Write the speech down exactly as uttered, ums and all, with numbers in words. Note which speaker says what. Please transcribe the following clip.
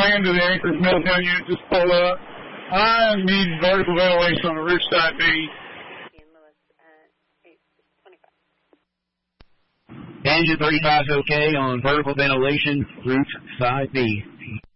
Speaker 1: command to the Anchorage Milltown unit, just pull up. I need vertical ventilation on the roof side B.
Speaker 2: Engine thirty-five is okay on vertical ventilation, roof side B.